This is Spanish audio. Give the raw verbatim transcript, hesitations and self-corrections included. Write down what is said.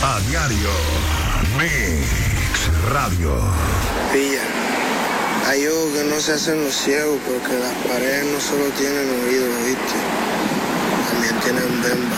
A diario. Mix Radio. Pilla. Hay ojos que no se hacen los ciegos porque las paredes no solo tienen oídos, ¿viste? También tienen bemba.